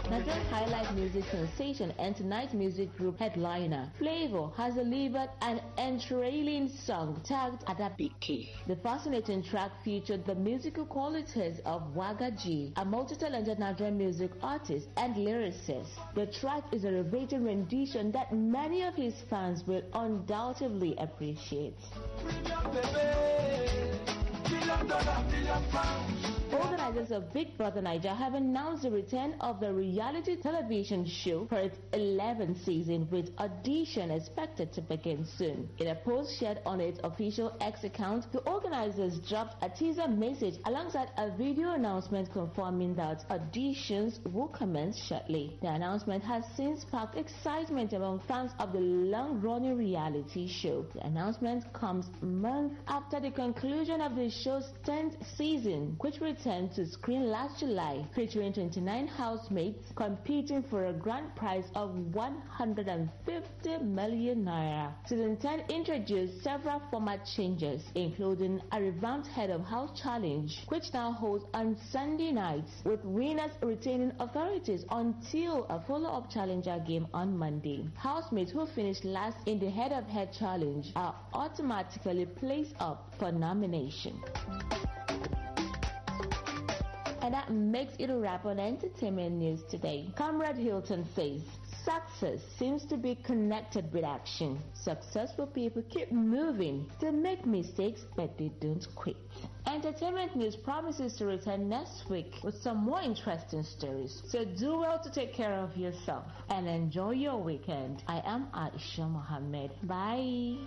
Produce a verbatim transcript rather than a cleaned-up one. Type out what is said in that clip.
Nigerian highlight music sensation and tonight's music group headliner, Flavour, has delivered an enthralling song tagged Adabike. The fascinating track featured the musical qualities of Wagga G, a multi-talented Nigerian music artist and lyricist. The track is a riveting rendition that many of his fans will undoubtedly appreciate. Organizers of Big Brother Naija have announced the return of the reality television show for its eleventh season, with audition expected to begin soon. In a post shared on its official X account, the organizers dropped a teaser message alongside a video announcement confirming that auditions will commence shortly. The announcement has since sparked excitement among fans of the long-running reality show. The announcement comes months after the conclusion of the show's tenth season, which returned to screen last July, featuring twenty-nine housemates competing for a grand prize of one hundred fifty million naira. Season ten introduced several format changes, including a revamped head of house challenge, which now holds on Sunday nights, with winners retaining authorities until a follow-up challenger game on Monday. Housemates who finished last in the head of head challenge are automatically placed up for nomination. And that makes it a wrap on entertainment news today. Comrade Hilton says, success seems to be connected with action. Successful people keep moving. They make mistakes, but they don't quit. Entertainment news promises to return next week with some more interesting stories. So do well to take care of yourself and enjoy your weekend. I am Aisha Mohammed. Bye.